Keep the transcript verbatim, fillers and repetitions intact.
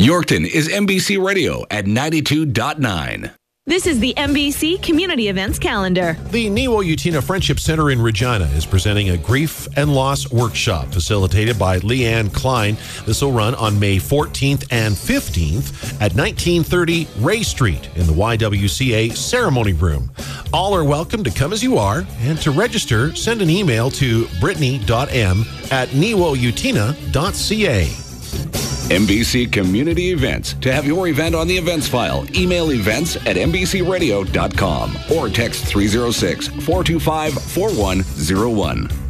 Yorkton is N B C Radio at ninety-two point nine. This is the N B C Community Events Calendar. The Niwo-Utina Friendship Center in Regina is presenting a grief and loss workshop facilitated by Leanne Klein. This will run on May fourteenth and fifteenth at nineteen thirty Ray Street in the Y W C A Ceremony Room. All are welcome to come as you are, and to register, send an email to brittany.m at niwoutina.ca. N B C Community Events. To have your event on the events file, email events at n b c radio dot com or text three oh six, four two five, four one oh one.